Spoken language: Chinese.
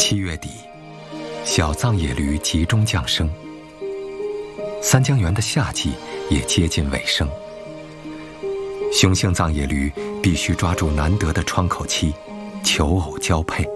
7月底，小藏野驴集中降生，三江源的夏季也接近尾声。雄性藏野驴必须抓住难得的窗口期，求偶交配。